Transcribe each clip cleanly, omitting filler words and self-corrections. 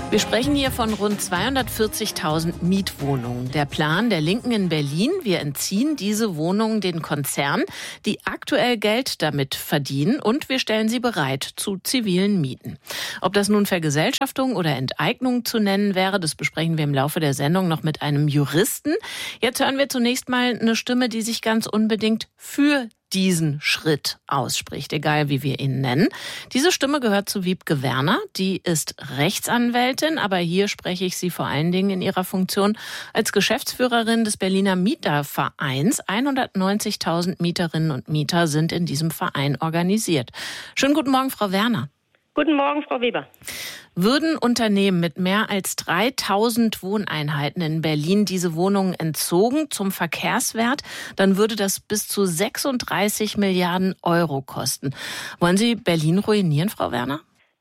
Wir sprechen hier von rund 240.000 Mietwohnungen. Der Plan der Linken in Berlin: wir entziehen diese Wohnungen den Konzernen, die aktuell Geld damit verdienen, und wir stellen sie bereit zu zivilen Mieten. Ob das nun Vergesellschaftung oder Enteignung zu nennen wäre, das besprechen wir im Laufe der Sendung noch mit einem Juristen. Jetzt hören wir zunächst mal eine Stimme, die sich ganz unbedingt für diesen Schritt ausspricht, egal wie wir ihn nennen. Diese Stimme gehört zu Wiebke Werner. Die ist Rechtsanwältin, aber hier spreche ich sie vor allen Dingen in ihrer Funktion als Geschäftsführerin des Berliner Mietervereins. 190.000 Mieterinnen und Mieter sind in diesem Verein organisiert. Schönen guten Morgen, Frau Werner. Guten Morgen, Frau Weber. Würden Unternehmen mit mehr als 3.000 Wohneinheiten in Berlin diese Wohnungen entzogen zum Verkehrswert, dann würde das bis zu 36 Milliarden Euro kosten. Wollen Sie Berlin ruinieren, Frau Werner?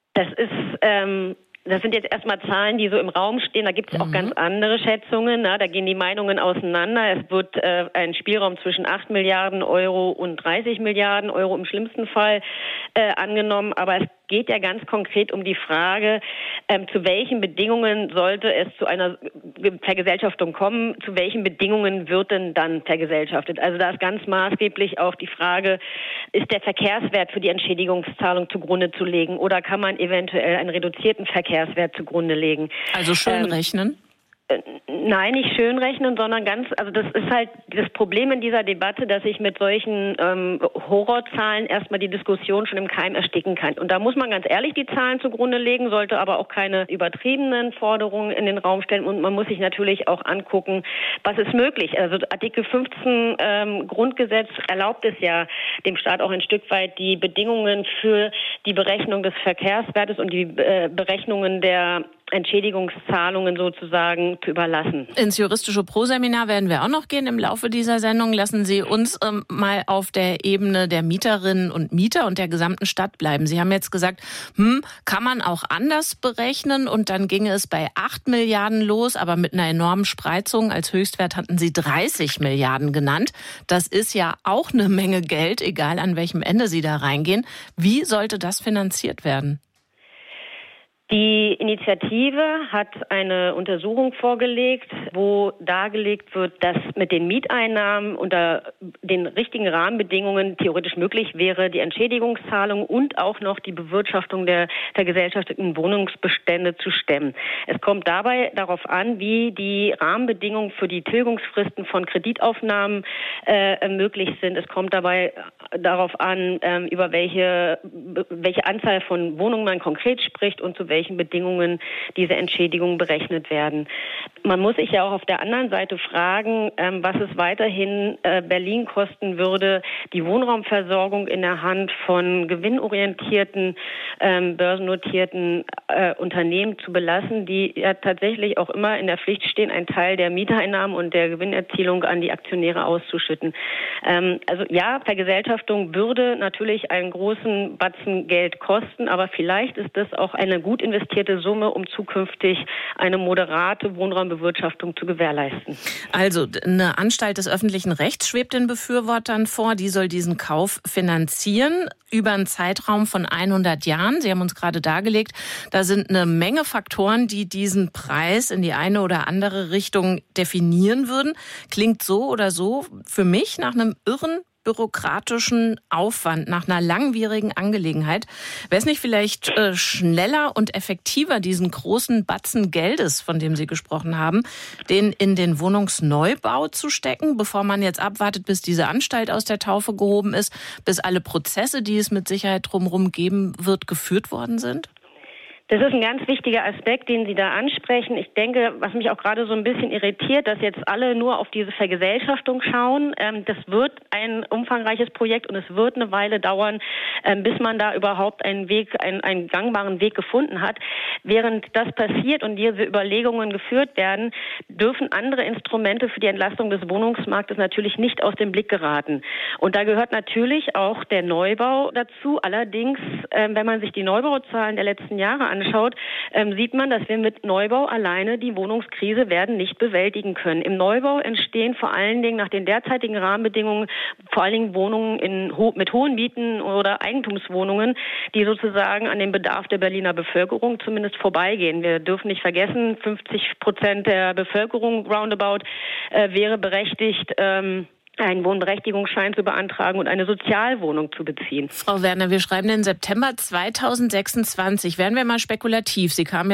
Das sind jetzt erstmal Zahlen, die so im Raum stehen. Da gibt es auch ganz andere Schätzungen. Da gehen die Meinungen auseinander. Es wird ein Spielraum zwischen 8 Milliarden Euro und 30 Milliarden Euro im schlimmsten Fall angenommen. Aber es geht ja ganz konkret um die Frage, zu welchen Bedingungen sollte es zu einer Vergesellschaftung kommen? Zu welchen Bedingungen wird denn dann vergesellschaftet? Also da ist ganz maßgeblich auch die Frage, ist der Verkehrswert für die Entschädigungszahlung zugrunde zu legen oder kann man eventuell einen reduzierten Verkehrswert zugrunde legen? Also schön rechnen? Nein, nicht schön rechnen, sondern das ist halt das Problem in dieser Debatte, dass ich mit solchen Horrorzahlen erstmal die Diskussion schon im Keim ersticken kann. Und da muss man ganz ehrlich die Zahlen zugrunde legen, sollte aber auch keine übertriebenen Forderungen in den Raum stellen. Und man muss sich natürlich auch angucken, was ist möglich. Also Artikel 15 Grundgesetz erlaubt es ja dem Staat auch ein Stück weit, die Bedingungen für die Berechnung des Verkehrswertes und die Berechnungen der Entschädigungszahlungen sozusagen zu überlassen. Ins juristische Pro-Seminar werden wir auch noch gehen im Laufe dieser Sendung. Lassen Sie uns mal auf der Ebene der Mieterinnen und Mieter und der gesamten Stadt bleiben. Sie haben jetzt gesagt, kann man auch anders berechnen, und dann ginge es bei 8 Milliarden los, aber mit einer enormen Spreizung. Als Höchstwert hatten Sie 30 Milliarden genannt. Das ist ja auch eine Menge Geld, egal an welchem Ende Sie da reingehen. Wie sollte das finanziert werden? Die Initiative hat eine Untersuchung vorgelegt, wo dargelegt wird, dass mit den Mieteinnahmen unter den richtigen Rahmenbedingungen theoretisch möglich wäre, die Entschädigungszahlung und auch noch die Bewirtschaftung der vergesellschafteten Wohnungsbestände zu stemmen. Es kommt dabei darauf an, wie die Rahmenbedingungen für die Tilgungsfristen von Kreditaufnahmen möglich sind. Es kommt dabei darauf an, über welche Anzahl von Wohnungen man konkret spricht und zu welchen Bedingungen diese Entschädigungen berechnet werden. Man muss sich ja auch auf der anderen Seite fragen, was es weiterhin Berlin kosten würde, die Wohnraumversorgung in der Hand von gewinnorientierten, börsennotierten Unternehmen zu belassen, die ja tatsächlich auch immer in der Pflicht stehen, einen Teil der Mieteinnahmen und der Gewinnerzielung an die Aktionäre auszuschütten. Also ja, Vergesellschaftung würde natürlich einen großen Batzen Geld kosten, aber vielleicht ist das auch eine gut investierte Summe, um zukünftig eine moderate Wohnraumbewirtschaftung zu gewährleisten. Also eine Anstalt des öffentlichen Rechts schwebt den Befürwortern vor. Die soll diesen Kauf finanzieren über einen Zeitraum von 100 Jahren. Sie haben uns gerade dargelegt, da sind eine Menge Faktoren, die diesen Preis in die eine oder andere Richtung definieren würden. Klingt so oder so für mich nach einem irren bürokratischen Aufwand, nach einer langwierigen Angelegenheit. Wäre es nicht vielleicht schneller und effektiver, diesen großen Batzen Geldes, von dem Sie gesprochen haben, den in den Wohnungsneubau zu stecken, bevor man jetzt abwartet, bis diese Anstalt aus der Taufe gehoben ist, bis alle Prozesse, die es mit Sicherheit drumherum geben wird, geführt worden sind? Das ist ein ganz wichtiger Aspekt, den Sie da ansprechen. Ich denke, was mich auch gerade so ein bisschen irritiert, dass jetzt alle nur auf diese Vergesellschaftung schauen. Das wird ein umfangreiches Projekt und es wird eine Weile dauern, bis man da überhaupt einen gangbaren Weg gefunden hat. Während das passiert und diese Überlegungen geführt werden, dürfen andere Instrumente für die Entlastung des Wohnungsmarktes natürlich nicht aus dem Blick geraten. Und da gehört natürlich auch der Neubau dazu. Allerdings, wenn man sich die Neubauzahlen der letzten Jahre anschaut, sieht man, dass wir mit Neubau alleine die Wohnungskrise werden nicht bewältigen können. Im Neubau entstehen vor allen Dingen nach den derzeitigen Rahmenbedingungen vor allen Dingen Wohnungen mit hohen Mieten oder Eigentumswohnungen, die sozusagen an den Bedarf der Berliner Bevölkerung zumindest vorbeigehen. Wir dürfen nicht vergessen, 50% der Bevölkerung roundabout wäre berechtigt, einen Wohnberechtigungsschein zu beantragen und eine Sozialwohnung zu beziehen. Frau Werner, wir schreiben den September 2026. Werden wir mal spekulativ. Sie kamen